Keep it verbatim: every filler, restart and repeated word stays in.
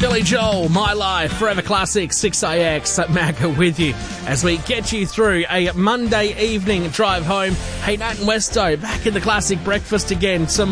Billy Joel, My Life, Forever Classic, six A X, Macca with you as we get you through a Monday evening drive home. Hey, Nat and Westo, back in the classic breakfast again. Some